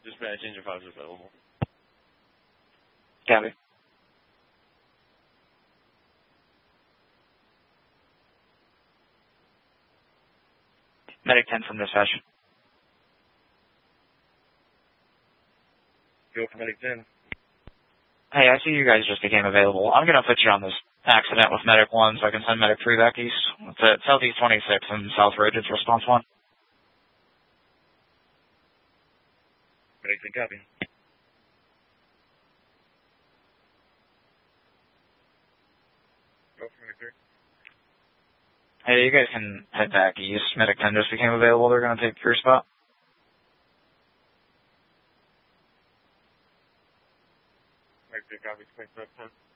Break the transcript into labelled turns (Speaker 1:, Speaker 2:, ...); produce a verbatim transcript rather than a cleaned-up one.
Speaker 1: Dispatch, engine five is available.
Speaker 2: Copy. Medic ten from dispatch.
Speaker 1: Go for Medic ten.
Speaker 2: Hey, I see you guys just became available. I'm going to put you on this accident with Medic one so I can send Medic three back east. It's at Southeast twenty-six and South Ridge. It's response one.
Speaker 1: Medic ten, copy. Go for Medic three.
Speaker 2: Hey, you guys can head back east. Medic ten just became available. They're going to take your spot.
Speaker 1: Medic three, copy. Medic ten.